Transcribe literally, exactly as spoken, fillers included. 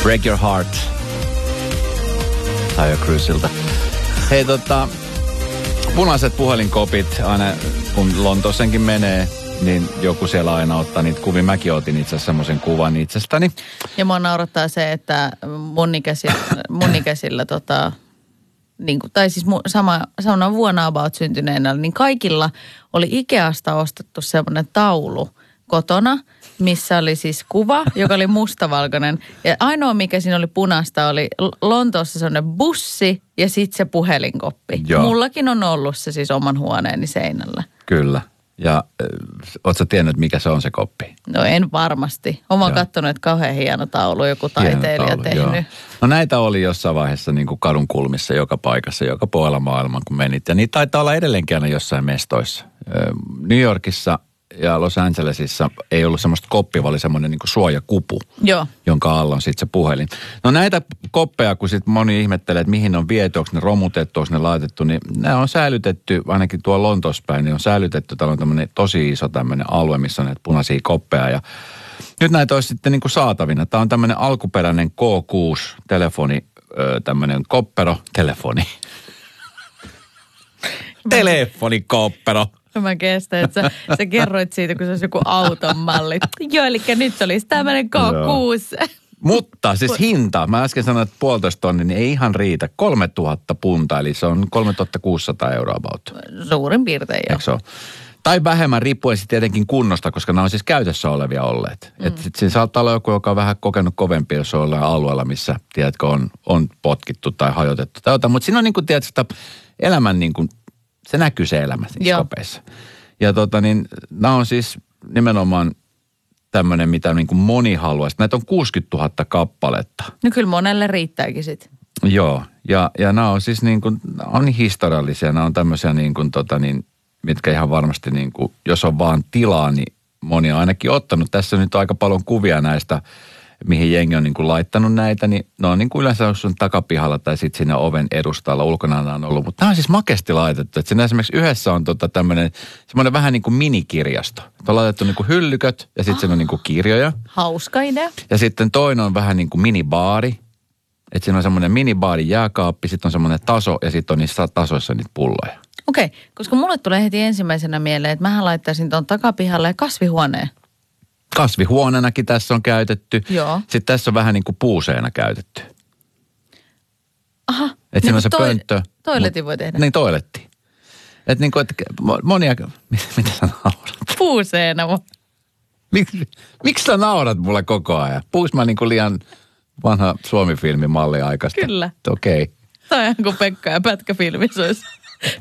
Break Your Heart. Taio Cruisilta. Hei tota, punaiset puhelinkopit, aina kun Lontooseenkin menee, niin joku siellä aina ottaa niitä kuvia. Mäkin otin itse asiassa semmoisen kuvan itsestäni. Ja mua naurattaa se, että mun ikäisillä, mun ikäisillä tota, niin kuin, tai siis mu, sama, samana vuonna about syntyneenä, niin kaikilla oli Ikeasta ostettu semmoinen taulu kotona, missä oli siis kuva, joka oli mustavalkoinen. Ja ainoa, mikä siinä oli punaista, oli Lontoossa semmoinen bussi ja sitten se puhelinkoppi. Joo. Mullakin on ollut se siis oman huoneeni seinällä. Kyllä. Ja äh, ootko sä tiennyt, mikä se on se koppi? No en varmasti. Olen vaan katsonut, että kauhean hieno taulu joku taiteilija taulu, tehnyt. Joo. No näitä oli jossain vaiheessa niin kuin kadun kulmissa joka paikassa, joka puolella maailman kun menit. Ja niitä taitaa olla edelleenkin aina jossain mestoissa. New Yorkissa ja Los Angelesissa ei ollut semmoista koppia, vaan oli semmoinen niin kuin suojakupu, Joo. jonka alla on sitten se puhelin. No näitä koppeja, kun sitten moni ihmettelee, että mihin ne on viety, onko ne romutettu, onko ne laitettu, niin ne on säilytetty, ainakin tuolla Lontoossa päin, niin on säilytetty. Täällä on tämmöinen tosi iso tämmöinen alue, missä on näitä punaisia koppeja. Ja nyt näitä olisi sitten niin kuin saatavina. Tämä on tämmöinen alkuperäinen K kuusi telefoni, tämmöinen koppero, telefoni. Telefonikoppero. Mä kestän, että sä, sä kerroit siitä, kun se olisi joku auton malli. Joo, eli nyt olisi tämmöinen K kuusi. Mutta siis hinta, mä äsken sanoin, että puolitoista tonni, niin ei ihan riitä. kolmetuhatta punta, eli se on kolmetuhatta kuusisataa euroa about. Suurin piirtein jo. Eikö se ole? Tai vähemmän, riippuen sitten tietenkin kunnosta, koska nämä on siis käytössä olevia olleet. Mm. Että sitten siinä saattaa olla joku, joka on vähän kokenut kovempi, jos on ollaan alueella, missä, tiedätkö, on, on potkittu tai hajotettu tai jotain. Mutta siinä on niin kuin, tiedätkö, elämän niin kuin, se näkyy se elämä niissä kopeissa. Ja tota niin, nämä on siis nimenomaan tämmöinen, mitä niin kuin moni haluaisi. Näitä on kuusikymmentätuhatta kappaletta. No kyllä monelle riittääkin sitten. Joo, ja, ja nämä on siis niin kuin, on niin historiallisia. Nämä on tämmöisiä niin kuin tota niin, mitkä ihan varmasti niin kuin, jos on vaan tilaa, niin moni on ainakin ottanut. Tässä on nyt aika paljon kuvia näistä, mihin jengi on niin kuin laittanut näitä, niin ne on niin kuin yleensä sun takapihalla tai sitten siinä oven edustalla ulkona on ollut. Mutta tämä on siis makeasti laitettu. Että siinä esimerkiksi yhdessä on tota tämmöinen, semmoinen vähän niin kuin minikirjasto. On laitettu niin kuin hyllyköt ja sitten siinä on niin kuin kirjoja. Hauska idea. Ja sitten toinen on vähän niin kuin minibaari. Että siinä on semmoinen minibaari jääkaappi, sitten on semmoinen taso ja sitten on niissä tasoissa niitä pulloja. Okei, okay, koska mulle tulee heti ensimmäisenä mieleen, että mähän laittaisin tuon takapihalle kasvihuoneen. Kasvihuoneenakin tässä on käytetty. Joo. Sitten tässä on vähän niin kuin puuseena käytetty. Aha. Että niin siinä on se toi, pönttö. Toiletin voi tehdä. Niin, toiletti. Että niin kuin, että monia, mitä sä naurat? Puuseena. Mik, miksi sä naurat mulle koko ajan? Puhuis mä niin kuin liian vanha Suomi-filmin malli aikaista? Kyllä. Okei. Okay. Tämä on ihan kuin Pekka ja Pätkä-filmissä olisi